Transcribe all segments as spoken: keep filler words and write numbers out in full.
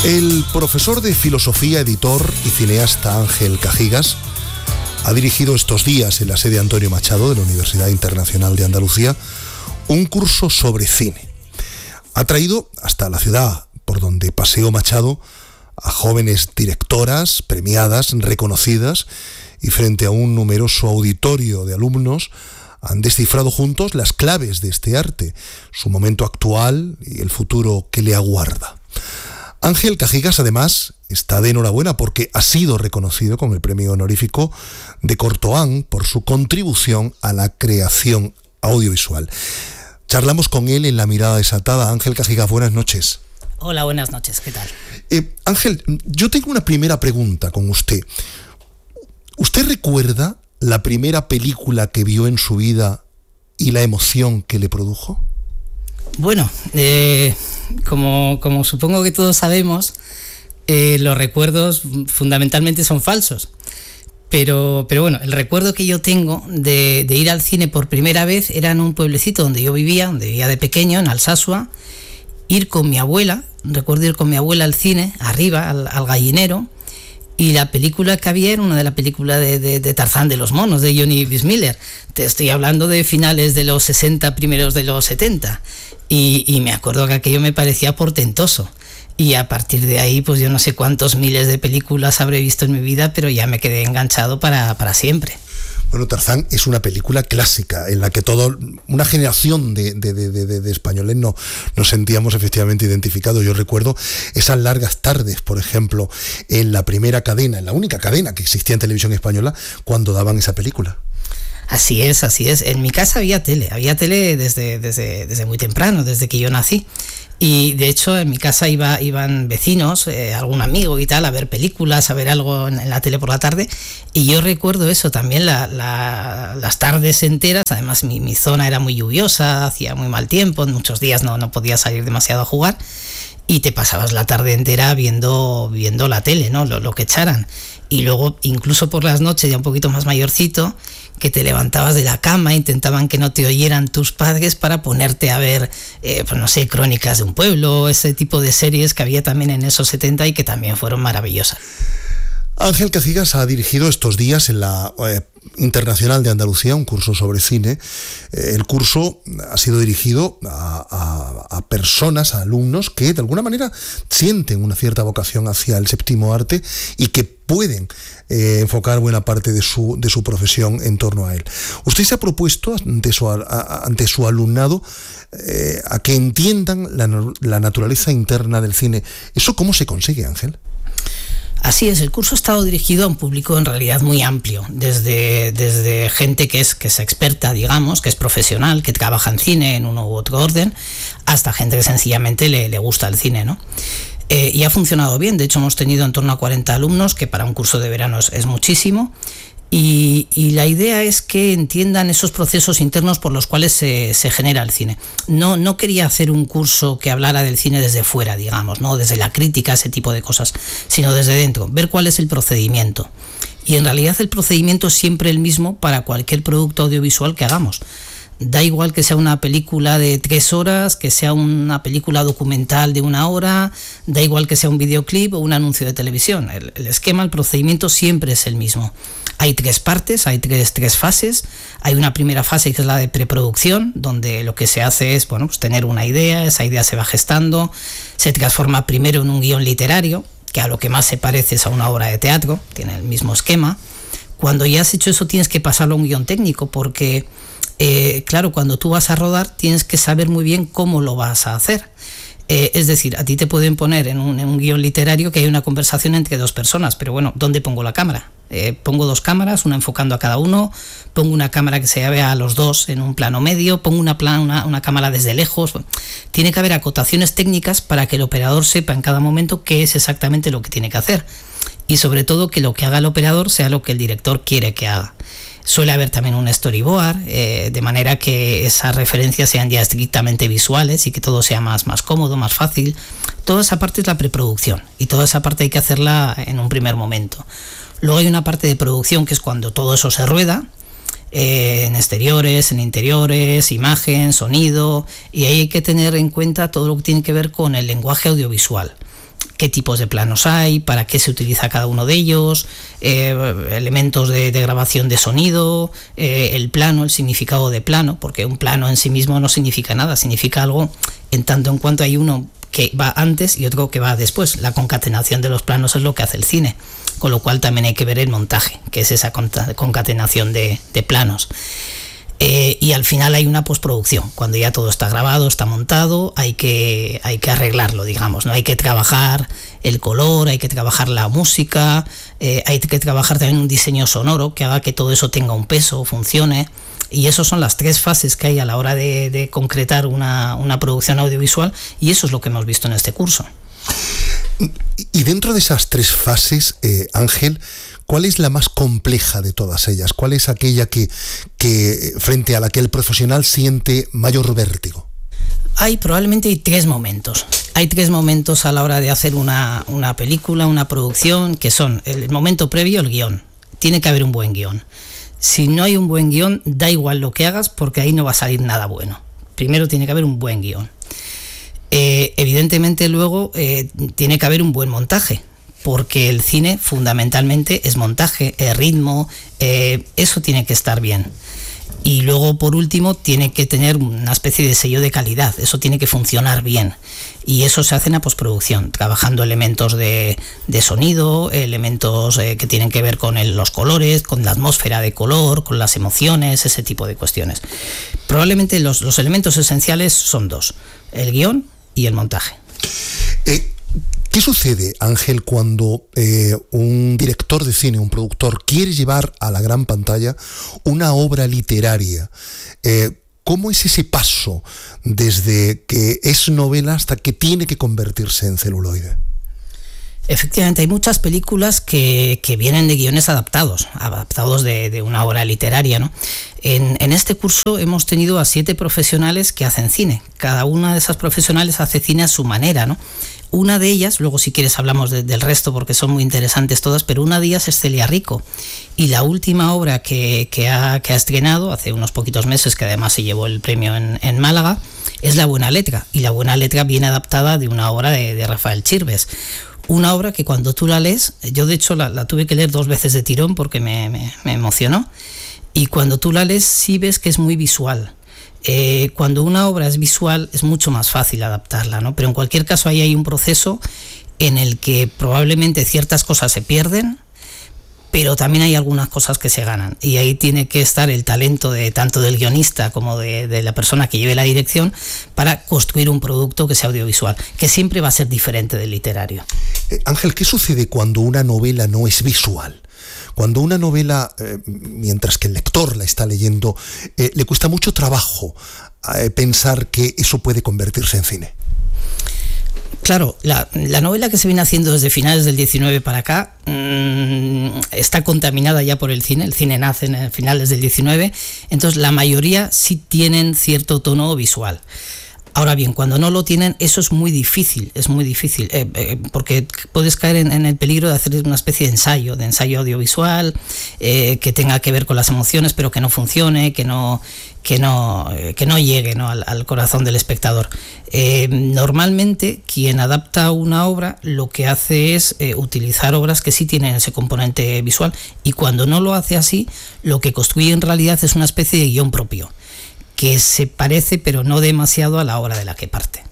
El profesor de filosofía, editor y cineasta Ángel Cajigas ha dirigido estos días en la sede Antonio Machado de la Universidad Internacional de Andalucía un curso sobre cine. Ha traído hasta la ciudad por donde paseó Machado a jóvenes directoras, premiadas, reconocidas, y frente a un numeroso auditorio de alumnos han descifrado juntos las claves de este arte, su momento actual y el futuro que le aguarda. Ángel Cajigas, además, está de enhorabuena porque ha sido reconocido con el premio honorífico de Cortoán por su contribución a la creación audiovisual. Charlamos con él en La Mirada Desatada. Ángel Cajigas, buenas noches. Hola, buenas noches, ¿qué tal? Eh, Ángel, yo tengo una primera pregunta con usted. ¿Usted recuerda la primera película que vio en su vida y la emoción que le produjo? Bueno, eh, como, como supongo que todos sabemos, eh, los recuerdos fundamentalmente son falsos. Pero, pero bueno, el recuerdo que yo tengo de, de ir al cine por primera vez era en un pueblecito donde yo vivía, donde vivía de pequeño, en Alsasua, ir con mi abuela, recuerdo ir con mi abuela al cine, arriba, al, al gallinero, y la película que había era una de las películas de, de, de Tarzán de los monos, de Johnny Weissmuller. Te estoy hablando de finales de los sesenta, primeros de los setenta. Y, y me acuerdo que aquello me parecía portentoso. Y a partir de ahí, pues yo no sé cuántos miles de películas habré visto en mi vida, pero ya me quedé enganchado para, para siempre. Bueno, Tarzán es una película clásica en la que toda una generación de, de, de, de, de españoles no, nos sentíamos efectivamente identificados. Yo recuerdo esas largas tardes, por ejemplo, en la primera cadena, en la única cadena que existía en televisión española, cuando daban esa película. Así es, así es. En mi casa había tele, había tele desde, desde, desde muy temprano, desde que yo nací. Y de hecho en mi casa iba, iban vecinos, eh, algún amigo y tal, a ver películas, a ver algo en, en la tele por la tarde. Y yo recuerdo eso también, la, la, las tardes enteras. Además mi, mi zona era muy lluviosa, hacía muy mal tiempo, en muchos días no, no podía salir demasiado a jugar. Y te pasabas la tarde entera viendo, viendo la tele, ¿no? Lo, lo que echaran. Y luego, incluso por las noches, ya un poquito más mayorcito, que te levantabas de la cama, intentaban que no te oyeran tus padres para ponerte a ver, eh, pues no sé, Crónicas de un pueblo, ese tipo de series que había también en esos setenta y que también fueron maravillosas. Ángel Cajigas ha dirigido estos días en la eh, Internacional de Andalucía un curso sobre cine. Eh, el curso ha sido dirigido a, a, a personas, a alumnos que de alguna manera sienten una cierta vocación hacia el séptimo arte y que pueden eh, enfocar buena parte de su, de su profesión en torno a él. Usted se ha propuesto ante su, a, ante su alumnado eh, a que entiendan la, la naturaleza interna del cine. ¿Eso cómo se consigue, Ángel? Así es, el curso ha estado dirigido a un público en realidad muy amplio, desde, desde gente que es, que es experta, digamos, que es profesional, que trabaja en cine en uno u otro orden, hasta gente que sencillamente le, le gusta el cine, ¿no? Eh, y ha funcionado bien. De hecho hemos tenido en torno a cuarenta alumnos, que para un curso de verano es, es muchísimo. Y, y la idea es que entiendan esos procesos internos por los cuales se, se genera el cine. No, no quería hacer un curso que hablara del cine desde fuera, digamos, no desde la crítica, ese tipo de cosas, sino desde dentro, ver cuál es el procedimiento. Y en realidad el procedimiento es siempre el mismo para cualquier producto audiovisual que hagamos. Da igual que sea una película de tres horas, que sea una película documental de una hora, da igual que sea un videoclip o un anuncio de televisión. El, el esquema, el procedimiento siempre es el mismo. Hay tres partes, hay tres, tres fases. Hay una primera fase que es la de preproducción, donde lo que se hace es, bueno, pues tener una idea, esa idea se va gestando, se transforma primero en un guión literario, que a lo que más se parece es a una obra de teatro, tiene el mismo esquema. Cuando ya has hecho eso tienes que pasarlo a un guión técnico, porque Eh, claro, cuando tú vas a rodar tienes que saber muy bien cómo lo vas a hacer. Eh, es decir, a ti te pueden poner en un, en un guión literario que hay una conversación entre dos personas, pero bueno, ¿dónde pongo la cámara? Eh, pongo dos cámaras, una enfocando a cada uno, pongo una cámara que se vea a los dos en un plano medio, pongo una, plan, una, una cámara desde lejos. Bueno, tiene que haber acotaciones técnicas para que el operador sepa en cada momento qué es exactamente lo que tiene que hacer. Y sobre todo que lo que haga el operador sea lo que el director quiere que haga. Suele haber también un storyboard, eh, de manera que esas referencias sean ya estrictamente visuales y que todo sea más, más cómodo, más fácil. Toda esa parte es la preproducción y toda esa parte hay que hacerla en un primer momento. Luego hay una parte de producción que es cuando todo eso se rueda, eh, en exteriores, en interiores, imagen, sonido, y ahí hay que tener en cuenta todo lo que tiene que ver con el lenguaje audiovisual. qué tipos de planos hay, para qué se utiliza cada uno de ellos, eh, elementos de, de grabación de sonido, eh, el plano, el significado de plano, porque un plano en sí mismo no significa nada, significa algo en tanto en cuanto hay uno que va antes y otro que va después. La concatenación de los planos es lo que hace el cine, con lo cual también hay que ver el montaje, que es esa concatenación de, de planos. Eh, y al final hay una postproducción, cuando ya todo está grabado, está montado, hay que, hay que arreglarlo, digamos, ¿no? Hay que trabajar el color, hay que trabajar la música, eh, hay que trabajar también un diseño sonoro que haga que todo eso tenga un peso, funcione. Y esas son las tres fases que hay a la hora de, de concretar una, una producción audiovisual, y eso es lo que hemos visto en este curso. Y dentro de esas tres fases, eh, Ángel, ¿cuál es la más compleja de todas ellas? ¿Cuál es aquella que, que frente a la que el profesional siente mayor vértigo? Hay probablemente hay tres momentos. Hay tres momentos a la hora de hacer una, una película, una producción, que son el momento previo, el guión. Tiene que haber un buen guión. Si no hay un buen guión, da igual lo que hagas, porque ahí no va a salir nada bueno. Primero tiene que haber un buen guión. Eh, evidentemente luego eh, tiene que haber un buen montaje, porque el cine fundamentalmente es montaje, es ritmo, eh, eso tiene que estar bien. Y luego, por último, tiene que tener una especie de sello de calidad, eso tiene que funcionar bien. Y eso se hace en la postproducción, trabajando elementos de, de sonido, elementos eh, que tienen que ver con el, los colores, con la atmósfera de color, con las emociones, ese tipo de cuestiones. Probablemente los, los elementos esenciales son dos, el guión y el montaje. Eh, ¿Qué sucede, Ángel, cuando eh, un director de cine, un productor, quiere llevar a la gran pantalla una obra literaria? Eh, ¿Cómo es ese paso desde que es novela hasta que tiene que convertirse en celuloide? Efectivamente, hay muchas películas que, que vienen de guiones adaptados, adaptados de, de una obra literaria, ¿no? En, en este curso hemos tenido a siete profesionales que hacen cine. Cada una de esas profesionales hace cine a su manera, ¿no? Una de ellas, luego si quieres hablamos de, del resto porque son muy interesantes todas, pero una de ellas es Celia Rico. Y la última obra que, que, ha, que ha estrenado hace unos poquitos meses, que además se llevó el premio en, en Málaga, es La Buena Letra. Y La Buena Letra viene adaptada de una obra de, de Rafael Chirves. Una obra que cuando tú la lees, yo de hecho la, la tuve que leer dos veces de tirón porque me, me, me emocionó, y cuando tú la lees sí ves que es muy visual. Eh, cuando una obra es visual es mucho más fácil adaptarla, ¿no? Pero en cualquier caso ahí hay un proceso en el que probablemente ciertas cosas se pierden, pero también hay algunas cosas que se ganan, y ahí tiene que estar el talento de tanto del guionista como de, de la persona que lleve la dirección para construir un producto que sea audiovisual, que siempre va a ser diferente del literario. Eh, Ángel, ¿qué sucede cuando una novela no es visual? Cuando una novela, eh, mientras que el lector la está leyendo, eh, le cuesta mucho trabajo eh, pensar que eso puede convertirse en cine. Claro, la, la novela que se viene haciendo desde finales del diecinueve para acá mmm, está contaminada ya por el cine. El cine nace en finales del diecinueve, entonces la mayoría sí tienen cierto tono visual. Ahora bien, cuando no lo tienen, eso es muy difícil, es muy difícil, eh, eh, porque puedes caer en, en el peligro de hacer una especie de ensayo, de ensayo audiovisual, eh, que tenga que ver con las emociones, pero que no funcione, que no, que no, eh, que no llegue, ¿no? al, al corazón del espectador. Eh, normalmente, quien adapta una obra lo que hace es eh, utilizar obras que sí tienen ese componente visual, y cuando no lo hace así, lo que construye en realidad es una especie de guión propio, que se parece pero no demasiado a la obra de la que parte.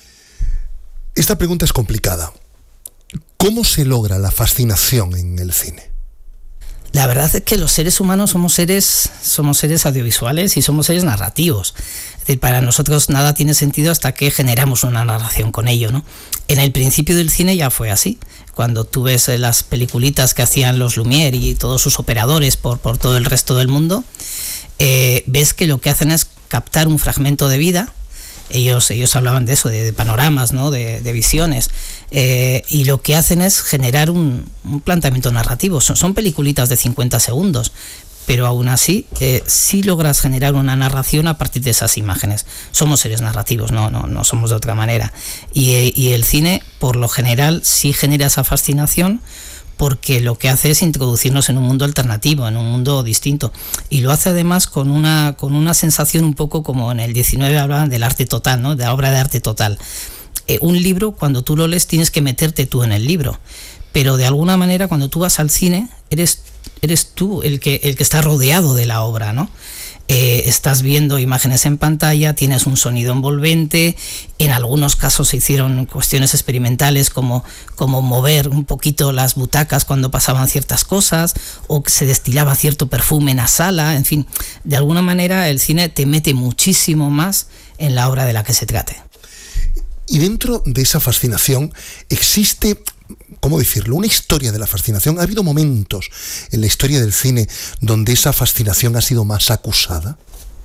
Esta pregunta es complicada. ¿Cómo se logra la fascinación en el cine? La verdad es que los seres humanos somos seres, somos seres audiovisuales y somos seres narrativos. Es decir, para nosotros nada tiene sentido hasta que generamos una narración con ello, ¿no? En el principio del cine ya fue así. Cuando tú ves las peliculitas que hacían los Lumière y todos sus operadores por, por todo el resto del mundo, Eh, ves que lo que hacen es captar un fragmento de vida. Ellos, ellos hablaban de eso, de, de panoramas, ¿no? de, de visiones, eh, y lo que hacen es generar un, un planteamiento narrativo. Son, son peliculitas de cincuenta segundos, pero aún así eh, sí logras generar una narración a partir de esas imágenes. Somos seres narrativos, no, no, no somos de otra manera, y, eh, y el cine por lo general sí genera esa fascinación, porque lo que hace es introducirnos en un mundo alternativo, en un mundo distinto, y lo hace además con una, con una sensación un poco como en el diecinueve hablaban del arte total, ¿no? De la obra de arte total. Eh, un libro, cuando tú lo lees, tienes que meterte tú en el libro. Pero de alguna manera, cuando tú vas al cine, eres, eres tú el que, el que está rodeado de la obra, ¿no? Eh, estás viendo imágenes en pantalla, tienes un sonido envolvente, en algunos casos se hicieron cuestiones experimentales como, como mover un poquito las butacas cuando pasaban ciertas cosas, o que se destilaba cierto perfume en la sala, en fin, de alguna manera el cine te mete muchísimo más en la obra de la que se trate. Y dentro de esa fascinación existe, ¿cómo decirlo?, una historia de la fascinación. ¿Ha habido momentos en la historia del cine donde esa fascinación ha sido más acusada?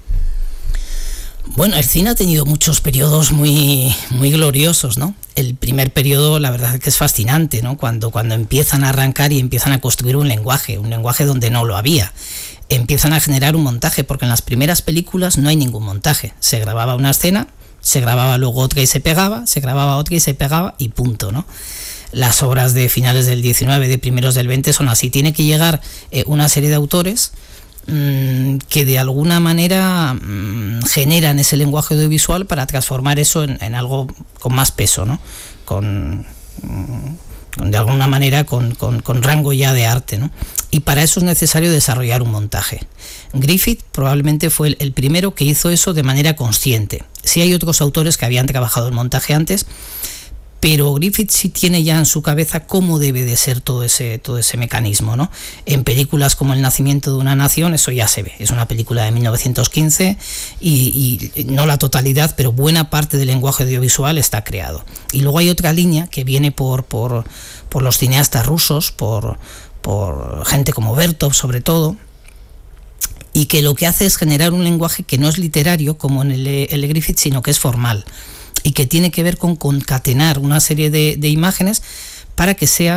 Bueno, el cine ha tenido muchos periodos muy, muy gloriosos, ¿no? El primer periodo, la verdad es que es fascinante, ¿no? Cuando, cuando empiezan a arrancar y empiezan a construir un lenguaje, un lenguaje donde no lo había. Empiezan a generar un montaje, porque en las primeras películas no hay ningún montaje. Se grababa una escena, se grababa luego otra y se pegaba, se grababa otra y se pegaba y punto, ¿no? Las obras de finales del diecinueve, de primeros del veinte son así. Tiene que llegar eh, una serie de autores mmm, que de alguna manera mmm, generan ese lenguaje audiovisual para transformar eso en, en algo con más peso, ¿no? Con, mmm, de alguna manera con, con, con rango ya de arte, ¿no? Y para eso es necesario desarrollar un montaje. Griffith probablemente fue el, el primero que hizo eso de manera consciente. Sí hay otros autores que habían trabajado el montaje antes, pero Griffith sí tiene ya en su cabeza cómo debe de ser todo ese, todo ese mecanismo, ¿no? En películas como El nacimiento de una nación, eso ya se ve. Es una película de mil novecientos quince y, y no la totalidad, pero buena parte del lenguaje audiovisual está creado. Y luego hay otra línea que viene por, por, por los cineastas rusos, por, por gente como Vertov sobre todo, y que lo que hace es generar un lenguaje que no es literario como en el, el de Griffith, sino que es formal, y que tiene que ver con concatenar una serie de, de imágenes para que sea